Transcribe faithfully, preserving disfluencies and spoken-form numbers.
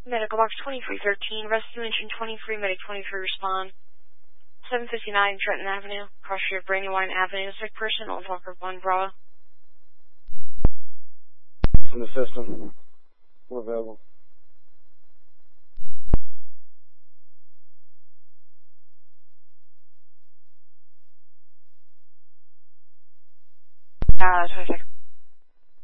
Medical box twenty-three thirteen, rescue engine twenty-three, medic twenty-three respond. seven fifty-nine Trenton Avenue, cross street of Brandywine Avenue, sick person, Old Walker one Bravo. In the system. We're available. Uh, twenty-six.